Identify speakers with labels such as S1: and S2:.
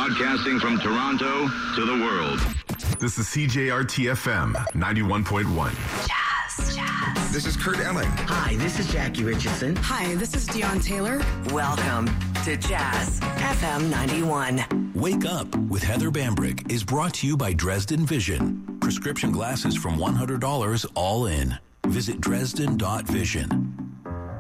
S1: Broadcasting from Toronto to the world.
S2: This is CJRT-FM 91.1.
S3: Jazz. This is Kurt Elling.
S4: Hi, this is Jackie Richardson.
S5: Hi, this is Dion Taylor.
S6: Welcome to Jazz FM 91.
S7: Wake Up with Heather Bambrick is brought to you by Dresden Vision. Prescription glasses from $100 all in. Visit Dresden.vision.